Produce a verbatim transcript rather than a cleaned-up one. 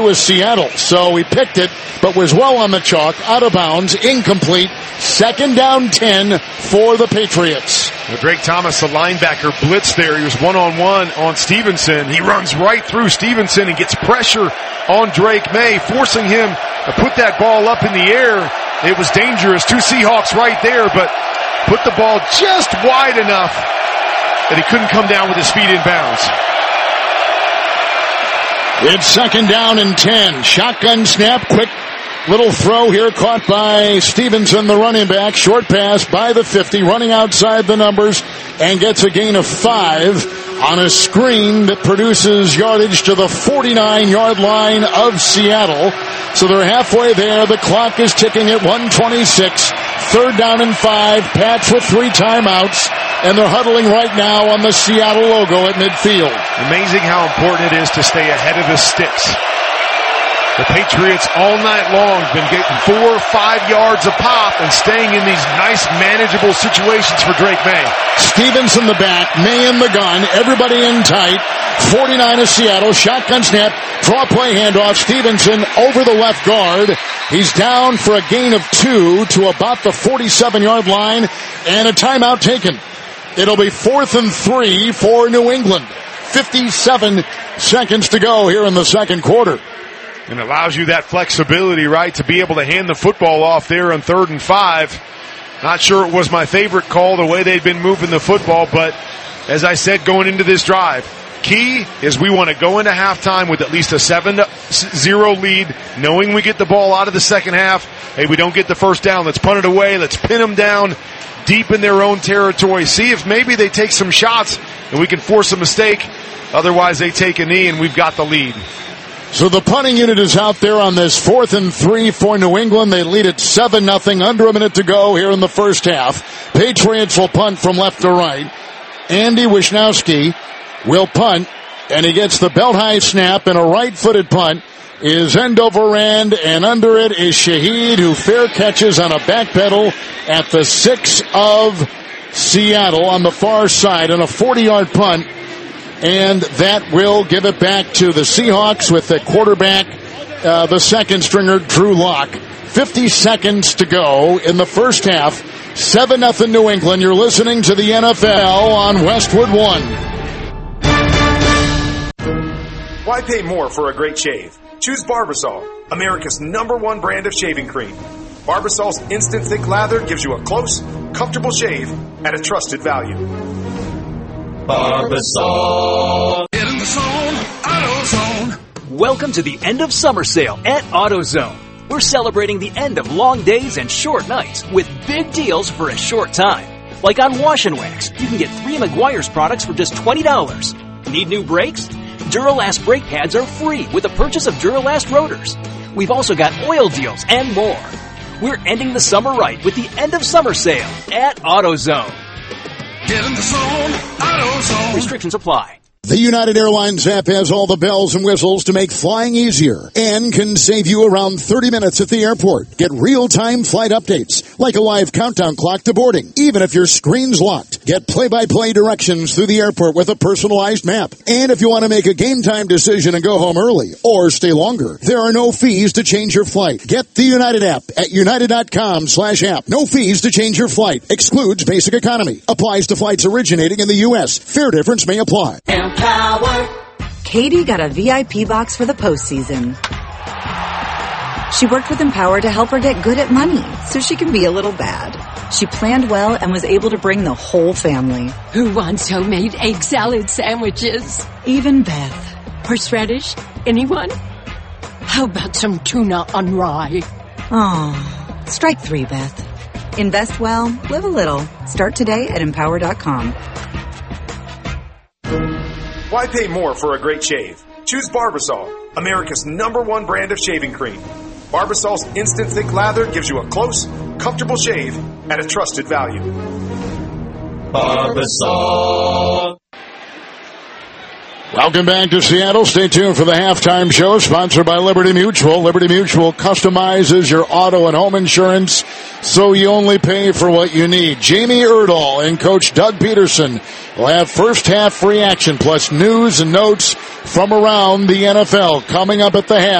was Seattle. So he picked it, but was well on the chalk, out of bounds, incomplete. Second down ten for the Patriots. Well, Drake Thomas, the linebacker, blitzed there. He was one-on-one on Stevenson. He runs right through Stevenson and gets pressure on Drake May, forcing him to put that ball up in the air. It was dangerous. Two Seahawks right there, but put the ball just wide enough that he couldn't come down with his feet in bounds. It's second down and ten. Shotgun snap, quick little throw here caught by Stevenson, the running back. Short pass by the fifty, running outside the numbers, and gets a gain of five on a screen that produces yardage to the forty-nine-yard line of Seattle. So they're halfway there. The clock is ticking at one twenty-six. Third down and five. Pats with three timeouts. And they're huddling right now on the Seattle logo at midfield. Amazing how important it is to stay ahead of the sticks. The Patriots all night long have been getting four or five yards a pop and staying in these nice, manageable situations for Drake May. Stevenson the back, May in the gun, everybody in tight. forty-nine of Seattle, shotgun snap, draw play handoff. Stevenson over the left guard. He's down for a gain of two to about the forty-seven-yard line, and a timeout taken. It'll be fourth and three for New England. fifty-seven seconds to go here in the second quarter. And allows you that flexibility, right, to be able to hand the football off there on third and five. Not sure it was my favorite call, the way they'd been moving the football, but as I said going into this drive, key is we want to go into halftime with at least a seven to zero lead, knowing we get the ball out of the second half. Hey, we don't get the first down. Let's punt it away. Let's pin them down deep in their own territory. See if maybe they take some shots and we can force a mistake. Otherwise, they take a knee and we've got the lead. So the punting unit is out there on this fourth and three for New England. They lead at seven nothing, under a minute to go here in the first half. Patriots will punt from left to right. Andy Wisnowski will punt, and he gets the belt-high snap, and a right-footed punt is end over end, and under it is Shaheed, who fair catches on a back pedal at the six of Seattle on the far side, and a forty-yard punt. And that will give it back to the Seahawks with the quarterback, uh, the second stringer, Drew Lock. fifty seconds to go in the first half. seven nothing New England. You're listening to the N F L on Westwood One. Why pay more for a great shave? Choose Barbasol, America's number one brand of shaving cream. Barbasol's instant thick lather gives you a close, comfortable shave at a trusted value. Barbasol. Get in the zone, AutoZone. Welcome to the end of summer sale at AutoZone. We're celebrating the end of long days and short nights with big deals for a short time. Like on Wash and Wax, you can get three Meguiar's products for just twenty dollars. Need new brakes? Duralast brake pads are free with the purchase of Duralast rotors. We've also got oil deals and more. We're ending the summer right with the end of summer sale at AutoZone. Get in the zone, AutoZone. Restrictions apply. The United Airlines app has all the bells and whistles to make flying easier and can save you around thirty minutes at the airport. Get real-time flight updates, like a live countdown clock to boarding, even if your screen's locked. Get play-by-play directions through the airport with a personalized map. And if you want to make a game time decision and go home early or stay longer, there are no fees to change your flight. Get the United app at united.com slash app. No fees to change your flight. Excludes basic economy. Applies to flights originating in the U S. Fare difference may apply. Power. Katie got a V I P box for the postseason. She worked with Empower to help her get good at money so she can be a little bad. She planned well and was able to bring the whole family. Who wants homemade egg salad sandwiches? Even Beth. Horseradish? Anyone? How about some tuna on rye? Oh, strike three, Beth. Invest well, live a little. Start today at empower dot com. Why pay more for a great shave? Choose Barbasol, America's number one brand of shaving cream. Barbasol's instant thick lather gives you a close, comfortable shave at a trusted value. Barbasol. Welcome back to Seattle. Stay tuned for the halftime show, sponsored by Liberty Mutual. Liberty Mutual customizes your auto and home insurance so you only pay for what you need. Jamie Erdahl and Coach Doug Peterson will have first half reaction plus news and notes from around the N F L coming up at the half.